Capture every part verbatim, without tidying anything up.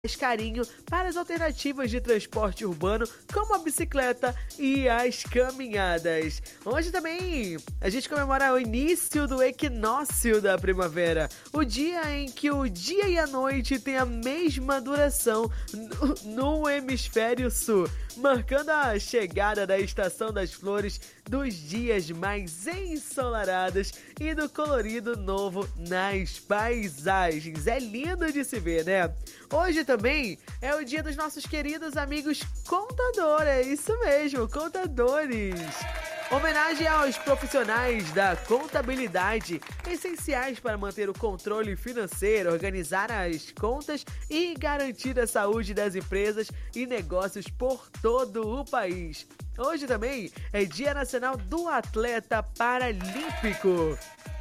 mais carinho para as alternativas de transporte urbano, como a bicicleta e as caminhadas. Hoje também a gente comemora o início do equinócio da primavera, o dia em que o dia e a noite têm a mesma duração no, no hemisfério sul, marcando a chegada da estação das flores, dos dias mais ensolarados e do colorido novo nas paisagens. É lindo de se ver, né? Hoje também é o dia dos nossos queridos amigos contadores, é isso mesmo, contadores. Homenagem aos profissionais da contabilidade, essenciais para manter o controle financeiro, organizar as contas e garantir a saúde das empresas e negócios por todo o país. Hoje também é Dia Nacional do Atleta Paralímpico.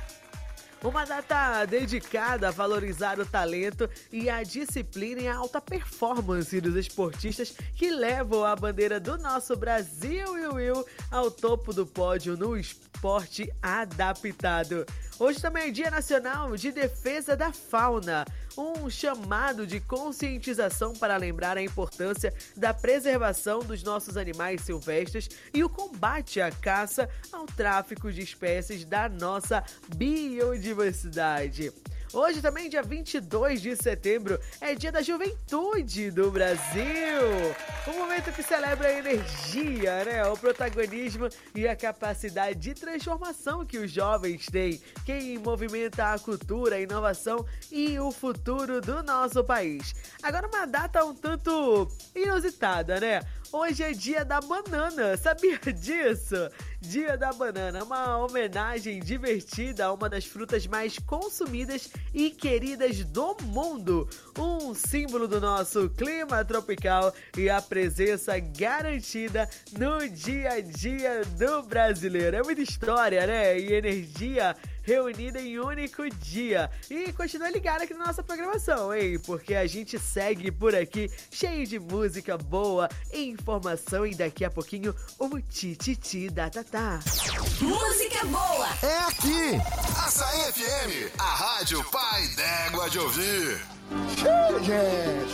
Uma data dedicada a valorizar o talento e a disciplina e a alta performance dos esportistas que levam a bandeira do nosso Brasil e Will ao topo do pódio no esporte adaptado. Hoje também é Dia Nacional de Defesa da Fauna, um chamado de conscientização para lembrar a importância da preservação dos nossos animais silvestres e o combate à caça ao tráfico de espécies da nossa biodiversidade. Hoje também, dia vinte e dois de setembro, é Dia da Juventude do Brasil. Um momento que celebra a energia, né? O protagonismo e a capacidade de transformação que os jovens têm, quem movimenta a cultura, a inovação e o futuro do nosso país. Agora, uma data um tanto inusitada, né? Hoje é dia da banana, sabia disso? Dia da banana, uma homenagem divertida a uma das frutas mais consumidas e queridas do mundo. Um símbolo do nosso clima tropical e a presença garantida no dia a dia do brasileiro. É muita história, né? E energia reunida em um único dia. E continua ligado aqui na nossa programação, hein? Porque a gente segue por aqui cheio de música boa, informação e daqui a pouquinho o Tititi da Tatá. Música boa! É aqui! Açaí F M, a rádio pai d'égua de ouvir. Cheio, gente!